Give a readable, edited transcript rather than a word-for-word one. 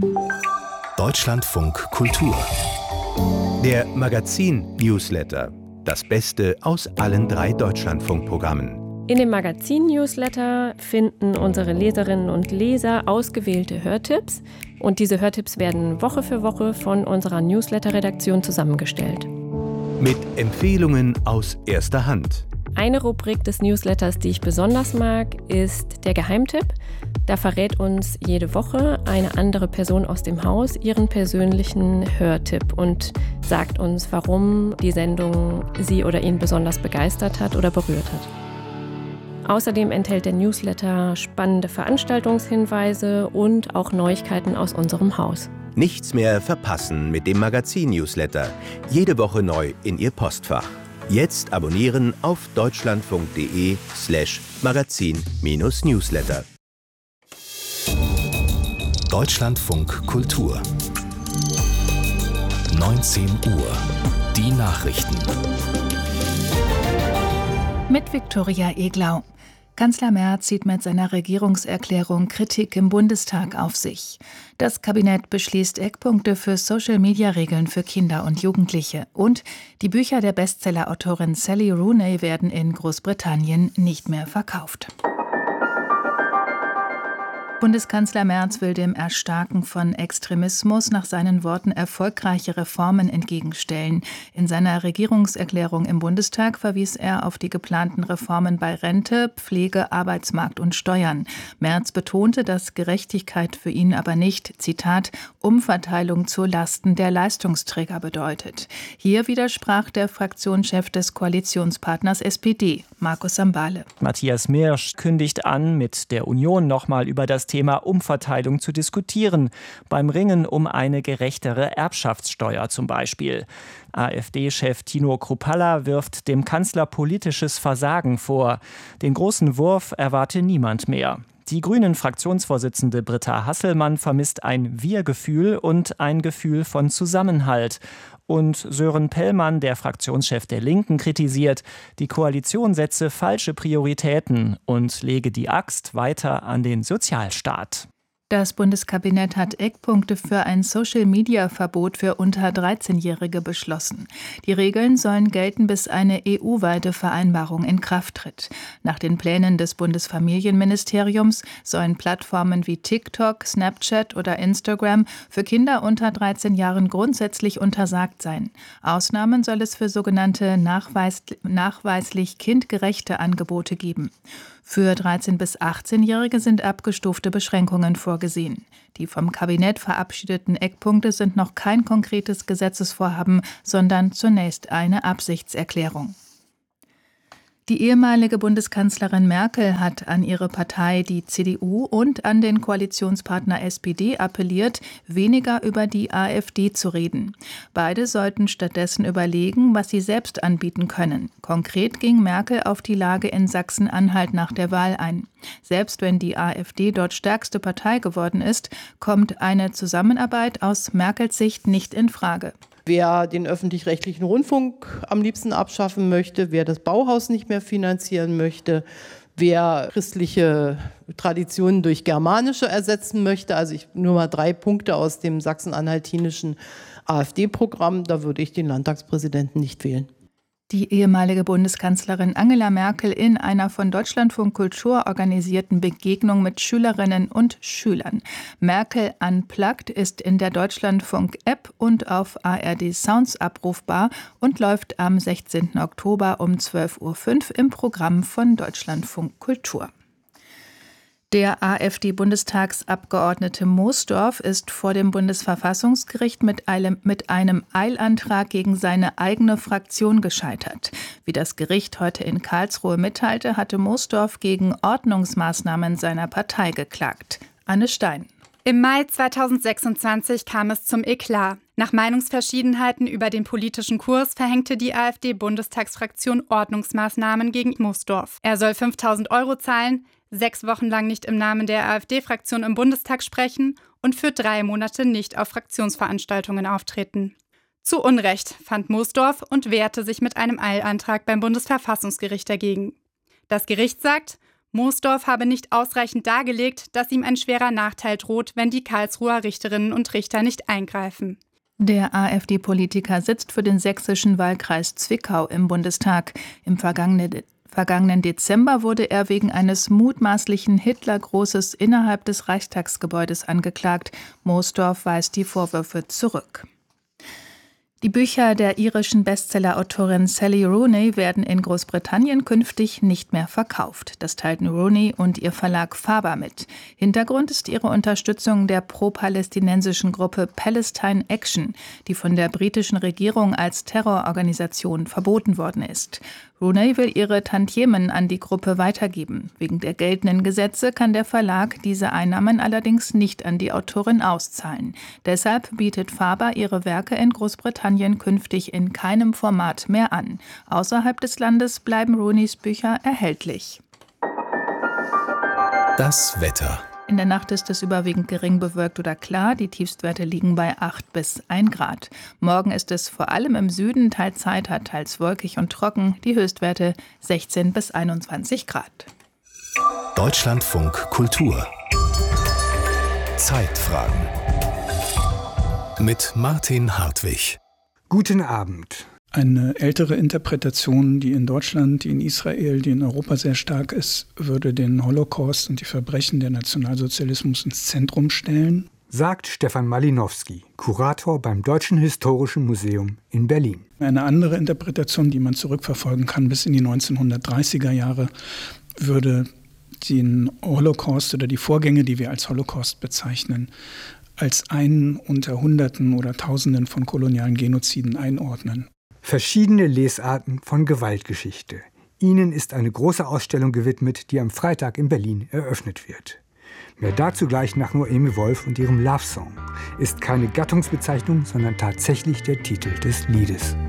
Deutschlandfunk Kultur. Der Magazin-Newsletter. Das Beste aus allen 3 Deutschlandfunkprogrammen. In dem Magazin-Newsletter finden unsere Leserinnen und Leser ausgewählte Hörtipps. Und diese Hörtipps werden Woche für Woche von unserer Newsletter-Redaktion zusammengestellt. Mit Empfehlungen aus erster Hand. Eine Rubrik des Newsletters, die ich besonders mag, ist der Geheimtipp. Da verrät uns jede Woche eine andere Person aus dem Haus ihren persönlichen Hörtipp und sagt uns, warum die Sendung sie oder ihn besonders begeistert hat oder berührt hat. Außerdem enthält der Newsletter spannende Veranstaltungshinweise und auch Neuigkeiten aus unserem Haus. Nichts mehr verpassen mit dem Magazin-Newsletter. Jede Woche neu in Ihr Postfach. Jetzt abonnieren auf deutschlandfunk.de/magazin-newsletter. Deutschlandfunk Kultur. 19 Uhr. Die Nachrichten. Mit Viktoria Eglau. Kanzler Merz zieht mit seiner Regierungserklärung Kritik im Bundestag auf sich. Das Kabinett beschließt Eckpunkte für Social-Media-Regeln für Kinder und Jugendliche. Und die Bücher der Bestseller-Autorin Sally Rooney werden in Großbritannien nicht mehr verkauft. Bundeskanzler Merz will dem Erstarken von Extremismus nach seinen Worten erfolgreiche Reformen entgegenstellen. In seiner Regierungserklärung im Bundestag verwies er auf die geplanten Reformen bei Rente, Pflege, Arbeitsmarkt und Steuern. Merz betonte, dass Gerechtigkeit für ihn aber nicht, Zitat, Umverteilung zu Lasten der Leistungsträger bedeutet. Hier widersprach der Fraktionschef des Koalitionspartners SPD, Markus Sambale. Matthias Mirsch kündigt an, mit der Union nochmal über das Thema Umverteilung zu diskutieren, beim Ringen um eine gerechtere Erbschaftssteuer zum Beispiel. AfD-Chef Tino Kruppalla wirft dem Kanzler politisches Versagen vor. Den großen Wurf erwarte niemand mehr. Die Grünen-Fraktionsvorsitzende Britta Hasselmann vermisst ein Wir-Gefühl und ein Gefühl von Zusammenhalt. Und Sören Pellmann, der Fraktionschef der Linken, kritisiert, die Koalition setze falsche Prioritäten und lege die Axt weiter an den Sozialstaat. Das Bundeskabinett hat Eckpunkte für ein Social-Media-Verbot für unter 13-Jährige beschlossen. Die Regeln sollen gelten, bis eine EU-weite Vereinbarung in Kraft tritt. Nach den Plänen des Bundesfamilienministeriums sollen Plattformen wie TikTok, Snapchat oder Instagram für Kinder unter 13 Jahren grundsätzlich untersagt sein. Ausnahmen soll es für sogenannte nachweislich kindgerechte Angebote geben. Für 13- bis 18-Jährige sind abgestufte Beschränkungen vorgesehen. Die vom Kabinett verabschiedeten Eckpunkte sind noch kein konkretes Gesetzesvorhaben, sondern zunächst eine Absichtserklärung. Die ehemalige Bundeskanzlerin Merkel hat an ihre Partei, die CDU, und an den Koalitionspartner SPD appelliert, weniger über die AfD zu reden. Beide sollten stattdessen überlegen, was sie selbst anbieten können. Konkret ging Merkel auf die Lage in Sachsen-Anhalt nach der Wahl ein. Selbst wenn die AfD dort stärkste Partei geworden ist, kommt eine Zusammenarbeit aus Merkels Sicht nicht in Frage. Wer den öffentlich-rechtlichen Rundfunk am liebsten abschaffen möchte, wer das Bauhaus nicht mehr finanzieren möchte, wer christliche Traditionen durch germanische ersetzen möchte, also nur mal 3 Punkte aus dem sachsen-anhaltinischen AfD-Programm, da würde ich den Landtagspräsidenten nicht wählen. Die ehemalige Bundeskanzlerin Angela Merkel in einer von Deutschlandfunk Kultur organisierten Begegnung mit Schülerinnen und Schülern. Merkel Unplugged ist in der Deutschlandfunk-App und auf ARD Sounds abrufbar und läuft am 16. Oktober um 12.05 Uhr im Programm von Deutschlandfunk Kultur. Der AfD-Bundestagsabgeordnete Moosdorf ist vor dem Bundesverfassungsgericht mit einem Eilantrag gegen seine eigene Fraktion gescheitert. Wie das Gericht heute in Karlsruhe mitteilte, hatte Moosdorf gegen Ordnungsmaßnahmen seiner Partei geklagt. Anne Stein. Im Mai 2026 kam es zum Eklat. Nach Meinungsverschiedenheiten über den politischen Kurs verhängte die AfD-Bundestagsfraktion Ordnungsmaßnahmen gegen Moosdorf. Er soll 5.000 € zahlen, 6 Wochen lang nicht im Namen der AfD-Fraktion im Bundestag sprechen und für 3 Monate nicht auf Fraktionsveranstaltungen auftreten. Zu Unrecht fand Moosdorf und wehrte sich mit einem Eilantrag beim Bundesverfassungsgericht dagegen. Das Gericht sagt, Moosdorf habe nicht ausreichend dargelegt, dass ihm ein schwerer Nachteil droht, wenn die Karlsruher Richterinnen und Richter nicht eingreifen. Der AfD-Politiker sitzt für den sächsischen Wahlkreis Zwickau im Bundestag. Im vergangenen Dezember wurde er wegen eines mutmaßlichen Hitlergrußes innerhalb des Reichstagsgebäudes angeklagt. Moosdorf weist die Vorwürfe zurück. Die Bücher der irischen Bestsellerautorin Sally Rooney werden in Großbritannien künftig nicht mehr verkauft. Das teilten Rooney und ihr Verlag Faber mit. Hintergrund ist ihre Unterstützung der pro-palästinensischen Gruppe Palestine Action, die von der britischen Regierung als Terrororganisation verboten worden ist. Rooney will ihre Tantiemen an die Gruppe weitergeben. Wegen der geltenden Gesetze kann der Verlag diese Einnahmen allerdings nicht an die Autorin auszahlen. Deshalb bietet Faber ihre Werke in Großbritannien künftig in keinem Format mehr an. Außerhalb des Landes bleiben Rooneys Bücher erhältlich. Das Wetter. In der Nacht ist es überwiegend gering bewölkt oder klar. Die Tiefstwerte liegen bei 8 bis 1 Grad. Morgen ist es vor allem im Süden teils heiter, teils wolkig und trocken. Die Höchstwerte 16 bis 21 Grad. Deutschlandfunk Kultur. Zeitfragen. Mit Martin Hartwig. Guten Abend. Eine ältere Interpretation, die in Deutschland, die in Israel, die in Europa sehr stark ist, würde den Holocaust und die Verbrechen der Nationalsozialismus ins Zentrum stellen, sagt Stefan Malinowski, Kurator beim Deutschen Historischen Museum in Berlin. Eine andere Interpretation, die man zurückverfolgen kann bis in die 1930er Jahre, würde den Holocaust oder die Vorgänge, die wir als Holocaust bezeichnen, als einen unter Hunderten oder Tausenden von kolonialen Genoziden einordnen. Verschiedene Lesarten von Gewaltgeschichte. Ihnen ist eine große Ausstellung gewidmet, die am Freitag in Berlin eröffnet wird. Mehr dazu gleich nach Noemi Wolf und ihrem Love Song. Ist keine Gattungsbezeichnung, sondern tatsächlich der Titel des Liedes.